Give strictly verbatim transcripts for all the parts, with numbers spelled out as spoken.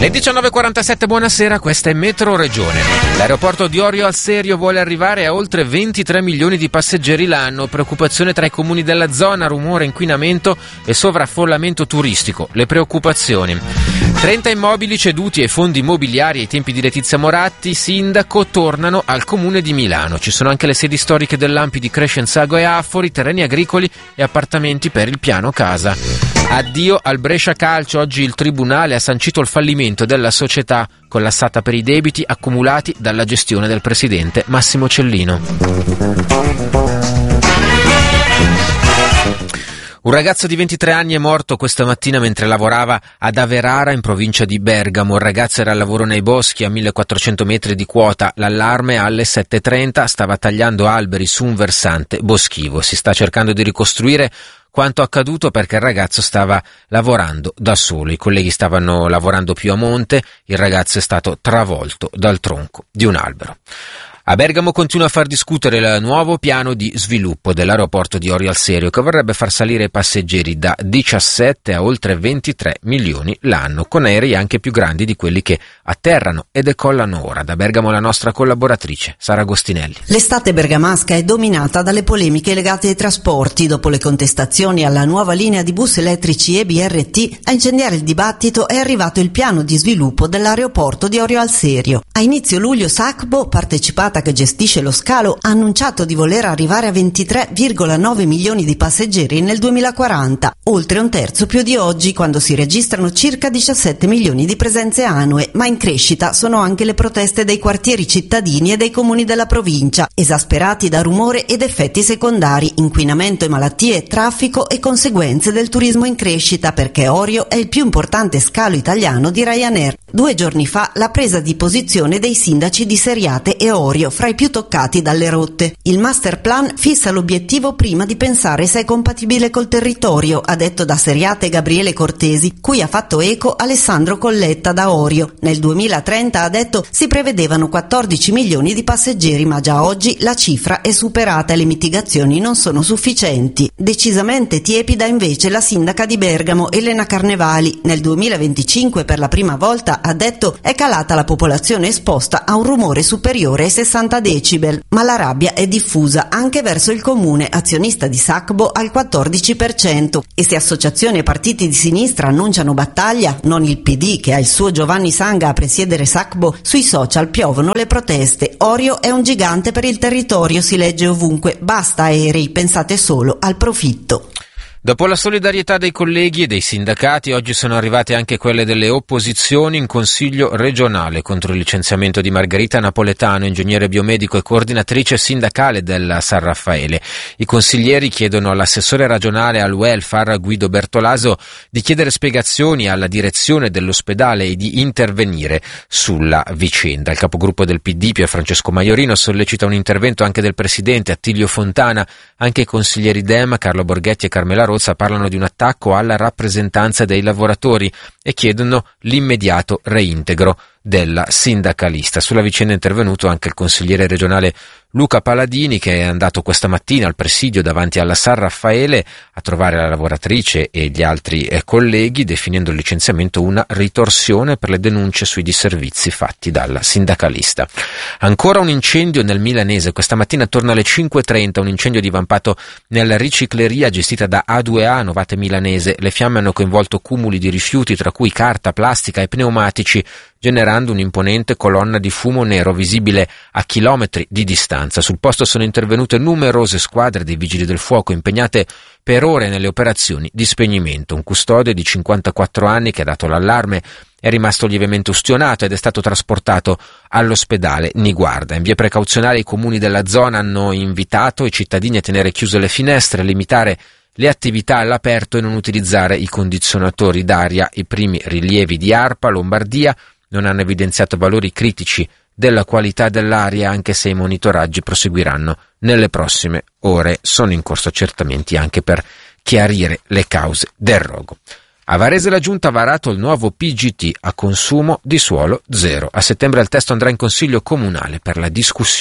Le diciannove e quarantasette, buonasera, questa è Metro Regione. L'aeroporto di Orio al Serio vuole arrivare a oltre ventitré milioni di passeggeri l'anno. Preoccupazione tra i comuni della zona, rumore, inquinamento e sovraffollamento turistico. Le preoccupazioni: trenta immobili ceduti ai fondi immobiliari ai tempi di Letizia Moratti, sindaco, tornano al comune di Milano. Ci sono anche le sedi storiche dell'A M P I di Crescenzago e Affori, terreni agricoli e appartamenti per il piano casa. Addio al Brescia Calcio. Oggi il tribunale ha sancito il fallimento della società collassata per i debiti accumulati dalla gestione del presidente Massimo Cellino. Un ragazzo di ventitré anni è morto questa mattina mentre lavorava ad Averara in provincia di Bergamo. Il ragazzo era al lavoro nei boschi a millequattrocento metri di quota. L'allarme alle sette e trenta, stava tagliando alberi su un versante boschivo. Si sta cercando di ricostruire quanto accaduto perché il ragazzo stava lavorando da solo. I colleghi stavano lavorando più a monte, il ragazzo è stato travolto dal tronco di un albero. A Bergamo continua a far discutere il nuovo piano di sviluppo dell'aeroporto di Orio al Serio, che vorrebbe far salire i passeggeri da diciassette a oltre ventitré milioni l'anno, con aerei anche più grandi di quelli che atterrano e decollano ora. Da Bergamo la nostra collaboratrice Sara Agostinelli. L'estate bergamasca è dominata dalle polemiche legate ai trasporti. Dopo le contestazioni alla nuova linea di bus elettrici E B R T, a incendiare il dibattito è arrivato il piano di sviluppo dell'aeroporto di Orio al Serio. A inizio luglio Sacbo, partecipata che gestisce lo scalo, ha annunciato di voler arrivare a ventitré virgola nove milioni di passeggeri nel duemilaquaranta, oltre un terzo più di oggi, quando si registrano circa diciassette milioni di presenze annue, ma in crescita sono anche le proteste dei quartieri cittadini e dei comuni della provincia, esasperati da rumore ed effetti secondari, inquinamento e malattie, traffico e conseguenze del turismo in crescita, perché Orio è il più importante scalo italiano di Ryanair. Due giorni fa la presa di posizione dei sindaci di Seriate e Orio fra i più toccati dalle rotte. Il master plan fissa l'obiettivo prima di pensare se è compatibile col territorio, ha detto da Seriate Gabriele Cortesi, cui ha fatto eco Alessandro Colletta da Orio. Nel duemilatrenta, ha detto, si prevedevano quattordici milioni di passeggeri, ma già oggi la cifra è superata e le mitigazioni non sono sufficienti. Decisamente tiepida invece la sindaca di Bergamo, Elena Carnevali. Nel duemilaventicinque per la prima volta, ha detto, è calata la popolazione esposta a un rumore superiore ai sessanta decibel, ma la rabbia è diffusa anche verso il comune, azionista di Sacbo al quattordici per cento. E se associazioni e partiti di sinistra annunciano battaglia, non il P D, che ha il suo Giovanni Sanga a presiedere Sacbo, sui social piovono le proteste. Orio è un gigante per il territorio, si legge ovunque, basta aerei, pensate solo al profitto. Dopo la solidarietà dei colleghi e dei sindacati, oggi sono arrivate anche quelle delle opposizioni in Consiglio regionale contro il licenziamento di Margherita Napoletano, ingegnere biomedico e coordinatrice sindacale della San Raffaele. I consiglieri chiedono all'assessore regionale al welfare Guido Bertolaso di chiedere spiegazioni alla direzione dell'ospedale e di intervenire sulla vicenda. Il capogruppo del P D, Pier Francesco Maiorino, sollecita un intervento anche del presidente Attilio Fontana. Anche i consiglieri Dem, Carlo Borghetti e Carmela Rozza parlano di un attacco alla rappresentanza dei lavoratori e chiedono l'immediato reintegro della sindacalista. Sulla vicenda è intervenuto anche il consigliere regionale Luca Paladini, che è andato questa mattina al presidio davanti alla San Raffaele a trovare la lavoratrice e gli altri eh, colleghi, definendo il licenziamento una ritorsione per le denunce sui disservizi fatti dalla sindacalista. Ancora un incendio nel Milanese. Questa mattina attorno alle cinque e trenta un incendio divampato nella ricicleria gestita da A due A Novate Milanese. Le fiamme hanno coinvolto cumuli di rifiuti, tra cui carta, plastica e pneumatici, generando un'imponente colonna di fumo nero visibile a chilometri di distanza. Sul posto sono intervenute numerose squadre dei vigili del fuoco impegnate per ore nelle operazioni di spegnimento. Un custode di cinquantaquattro anni che ha dato l'allarme è rimasto lievemente ustionato ed è stato trasportato all'ospedale Niguarda. In via precauzionale i comuni della zona hanno invitato i cittadini a tenere chiuse le finestre, a limitare le attività all'aperto e non utilizzare i condizionatori d'aria. I primi rilievi di ARPA Lombardia non hanno evidenziato valori critici della qualità dell'aria, anche se i monitoraggi proseguiranno nelle prossime ore. Sono in corso accertamenti anche per chiarire le cause del rogo. A Varese la Giunta ha varato il nuovo P G T a consumo di suolo zero. A settembre il testo andrà in Consiglio Comunale per la discussione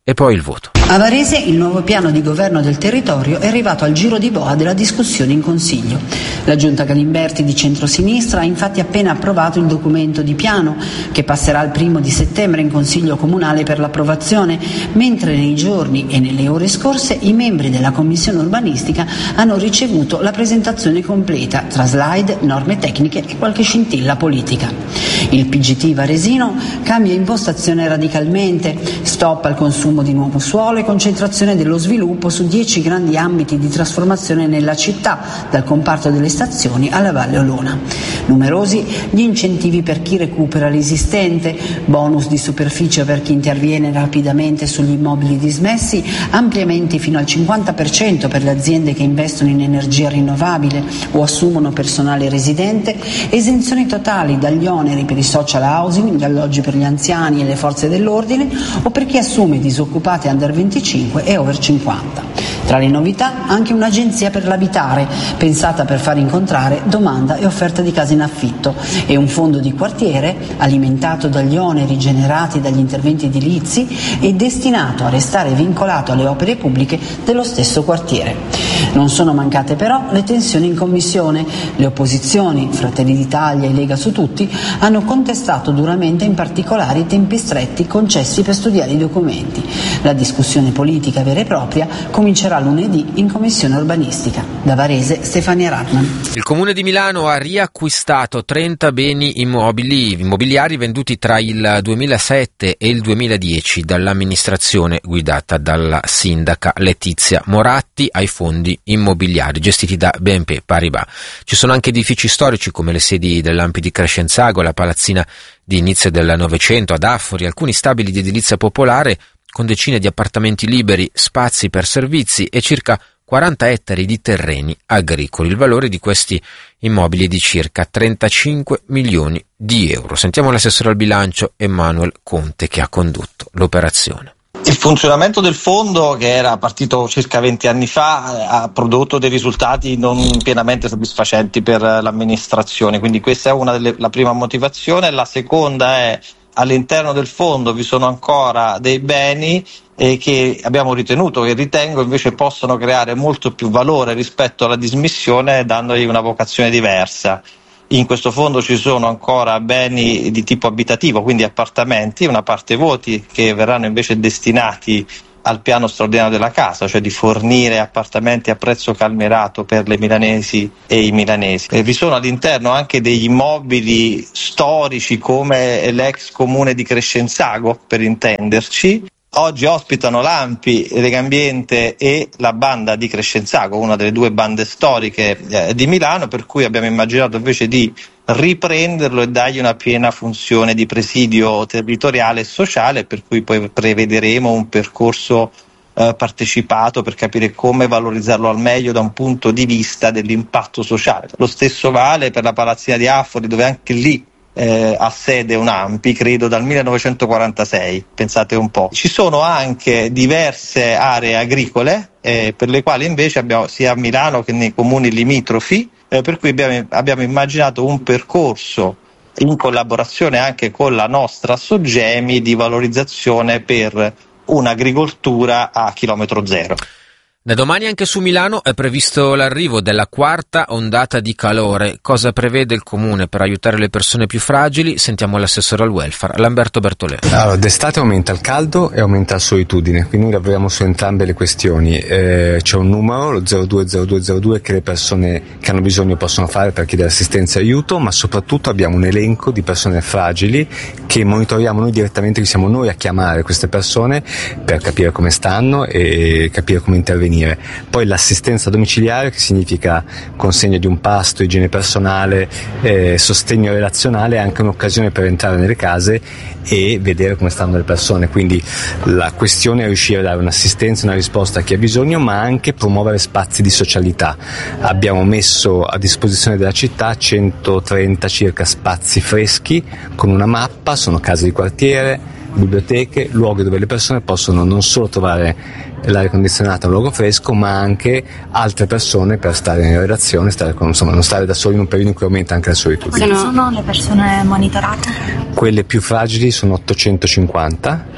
E poi il voto. A Varese il nuovo piano di governo del territorio è arrivato al giro di boa della discussione in Consiglio. La Giunta Galimberti di centrosinistra ha infatti appena approvato il documento di piano che passerà il primo di settembre in Consiglio Comunale per l'approvazione, mentre nei giorni e nelle ore scorse i membri della Commissione Urbanistica hanno ricevuto la presentazione completa tra slide, norme tecniche e qualche scintilla politica. Il P G T varesino cambia impostazione radicalmente, stop al consumo di nuovo suolo e concentrazione dello sviluppo su dieci grandi ambiti di trasformazione nella città, dal comparto delle stazioni alla Valle Olona. Numerosi gli incentivi per chi recupera l'esistente, bonus di superficie per chi interviene rapidamente sugli immobili dismessi, ampliamenti fino al cinquanta per cento per le aziende che investono in energia rinnovabile o assumono personale residente, esenzioni totali dagli oneri per i social housing, gli alloggi per gli anziani e le forze dell'ordine o per chi assume disoccupati under venticinque e over cinquanta. Tra le novità anche un'agenzia per l'abitare, pensata per far incontrare domanda e offerta di case in affitto, e un fondo di quartiere alimentato dagli oneri generati dagli interventi edilizi e destinato a restare vincolato alle opere pubbliche dello stesso quartiere. Non sono mancate però le tensioni in commissione. Le opposizioni, Fratelli d'Italia e Lega su tutti, hanno contestato duramente in particolare i tempi stretti concessi per studiare i documenti. La discussione politica vera e propria comincerà lunedì in Commissione Urbanistica. Da Varese, Stefania Ratman. Il Comune di Milano ha riacquistato trenta beni immobili, immobiliari venduti tra il duemilasette e il duemiladieci dall'amministrazione guidata dalla sindaca Letizia Moratti ai fondi immobiliari gestiti da B N P Paribas. Ci sono anche edifici storici come le sedi dell'A M P di Crescenzago, la palazzina di inizio del Novecento ad Affori, alcuni stabili di edilizia popolare con decine di appartamenti liberi, spazi per servizi e circa quaranta ettari di terreni agricoli. Il valore di questi immobili è di circa trentacinque milioni di euro. Sentiamo l'assessore al bilancio Emanuel Conte che ha condotto l'operazione. Il funzionamento del fondo, che era partito circa venti anni fa, ha prodotto dei risultati non pienamente soddisfacenti per l'amministrazione, quindi questa è una delle, la prima motivazione. La seconda è: all'interno del fondo vi sono ancora dei beni eh, che abbiamo ritenuto, che ritengo invece possono creare molto più valore rispetto alla dismissione, dandogli una vocazione diversa. In questo fondo ci sono ancora beni di tipo abitativo, quindi appartamenti, una parte voti che verranno invece destinati al piano straordinario della casa, cioè di fornire appartamenti a prezzo calmierato per le milanesi e i milanesi. E vi sono all'interno anche degli immobili storici come l'ex comune di Crescenzago, per intenderci. Oggi ospitano l'A M P, Legambiente e la banda di Crescenzago, una delle due bande storiche eh, di Milano, per cui abbiamo immaginato invece di riprenderlo e dargli una piena funzione di presidio territoriale e sociale, per cui poi prevederemo un percorso eh, partecipato per capire come valorizzarlo al meglio da un punto di vista dell'impatto sociale. Lo stesso vale per la palazzina di Affori, dove anche lì Eh, ha sede un A M P, credo dal millenovecentoquarantasei, pensate un po'. Ci sono anche diverse aree agricole eh, per le quali invece abbiamo sia a Milano che nei comuni limitrofi, eh, per cui abbiamo, abbiamo immaginato un percorso in collaborazione anche con la nostra Soggemi di valorizzazione per un'agricoltura a chilometro zero. Da domani anche su Milano è previsto l'arrivo della quarta ondata di calore. Cosa prevede il Comune per aiutare le persone più fragili? Sentiamo l'assessore al welfare, Lamberto Bertolè. Allora, d'estate aumenta il caldo e aumenta la solitudine, quindi noi lavoriamo su entrambe le questioni. Eh, c'è un numero, lo zero due zero due zero due, che le persone che hanno bisogno possono fare per chiedere assistenza e aiuto, ma soprattutto abbiamo un elenco di persone fragili che monitoriamo noi direttamente, che siamo noi a chiamare queste persone per capire come stanno e capire come intervenire. Poi l'assistenza domiciliare, che significa consegna di un pasto, igiene personale, eh, sostegno relazionale, è anche un'occasione per entrare nelle case e vedere come stanno le persone. Quindi la questione è riuscire a dare un'assistenza, una risposta a chi ha bisogno, ma anche promuovere spazi di socialità. Abbiamo messo a disposizione della città centotrenta circa spazi freschi con una mappa, sono case di quartiere, biblioteche, luoghi dove le persone possono non solo trovare l'aria condizionata, un luogo fresco, ma anche altre persone per stare in relazione, stare con, insomma, non stare da soli in un periodo in cui aumenta anche la solitudine. Quali sono le persone monitorate? Quelle più fragili sono ottocentocinquanta.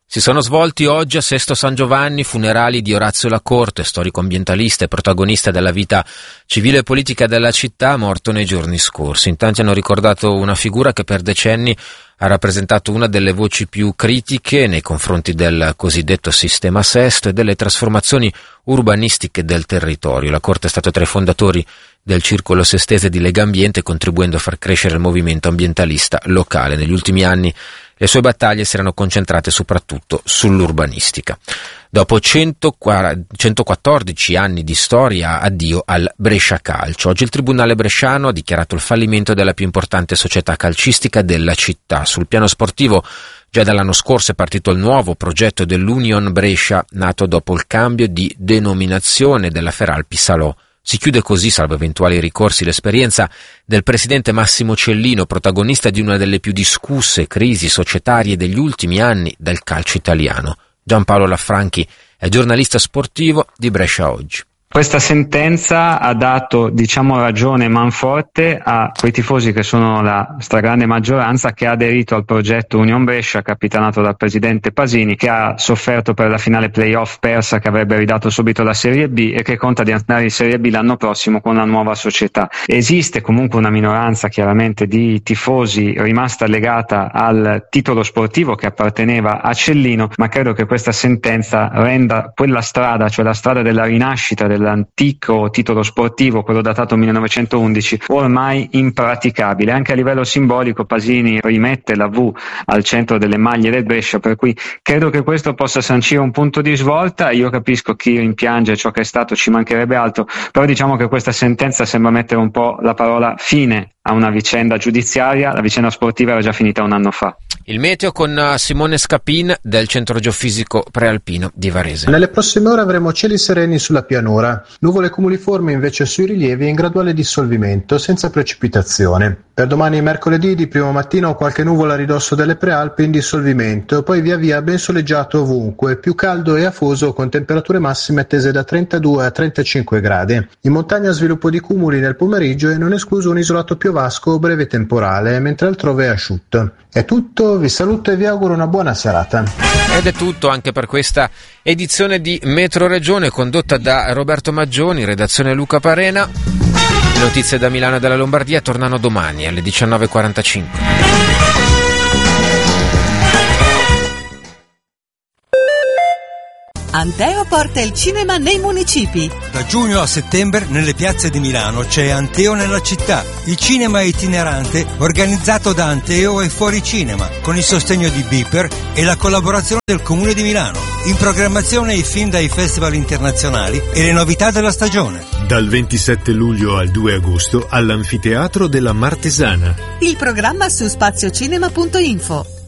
Si sono svolti oggi a Sesto San Giovanni funerali di Orazio Lacorte, storico ambientalista e protagonista della vita civile e politica della città, morto nei giorni scorsi. In tanti hanno ricordato una figura che per decenni ha rappresentato una delle voci più critiche nei confronti del cosiddetto sistema Sesto e delle trasformazioni urbanistiche del territorio. Lacorte è stato tra i fondatori del circolo sestese di Lega Ambiente, contribuendo a far crescere il movimento ambientalista locale. Negli ultimi anni le sue battaglie si erano concentrate soprattutto sull'urbanistica. Dopo centoquattordici anni di storia, addio al Brescia Calcio. Oggi il Tribunale bresciano ha dichiarato il fallimento della più importante società calcistica della città. Sul piano sportivo, già dall'anno scorso è partito il nuovo progetto dell'Union Brescia, nato dopo il cambio di denominazione della Feralpi Salò. Si chiude così, salvo eventuali ricorsi, l'esperienza del presidente Massimo Cellino, protagonista di una delle più discusse crisi societarie degli ultimi anni del calcio italiano. Giampaolo Laffranchi è giornalista sportivo di Brescia Oggi. Questa sentenza ha dato, diciamo, ragione manforte a quei tifosi che sono la stragrande maggioranza, che ha aderito al progetto Union Brescia, capitanato dal presidente Pasini, che ha sofferto per la finale playoff persa, che avrebbe ridato subito la Serie B e che conta di andare in Serie B l'anno prossimo con la nuova società. Esiste comunque una minoranza chiaramente di tifosi rimasta legata al titolo sportivo che apparteneva a Cellino, ma credo che questa sentenza renda quella strada, cioè la strada della rinascita del l'antico titolo sportivo, quello datato millenovecentoundici, ormai impraticabile. Anche a livello simbolico Pasini rimette la V al centro delle maglie del Brescia, per cui credo che questo possa sancire un punto di svolta. Io capisco chi rimpiange ciò che è stato, ci mancherebbe altro, però diciamo che questa sentenza sembra mettere un po' la parola fine a una vicenda giudiziaria. La vicenda sportiva era già finita un anno fa. Il meteo con Simone Scapin del Centro Geofisico Prealpino di Varese. Nelle prossime ore avremo cieli sereni sulla pianura, nuvole cumuliformi invece sui rilievi in graduale dissolvimento senza precipitazione. Per domani mercoledì di primo mattino qualche nuvola a ridosso delle Prealpi in dissolvimento, poi via via ben soleggiato ovunque, più caldo e afoso con temperature massime attese da trentadue a trentacinque gradi. In montagna sviluppo di cumuli nel pomeriggio e non escluso un isolato piovasco o breve temporale, mentre altrove è asciutto. È tutto, vi saluto e vi auguro una buona serata. Ed è tutto anche per questa edizione di Metro Regione, condotta da Roberto Maggioni, redazione Luca Parena. Le notizie da Milano e dalla Lombardia tornano domani alle diciannove e quarantacinque. Anteo porta il cinema nei municipi. Da giugno a settembre nelle piazze di Milano c'è Anteo nella città, il cinema itinerante organizzato da Anteo e Fuori Cinema, con il sostegno di Beeper e la collaborazione del Comune di Milano. In programmazione i film dai festival internazionali e le novità della stagione. Dal ventisette luglio al due agosto all'Anfiteatro della Martesana. Il programma su spaziocinema punto info.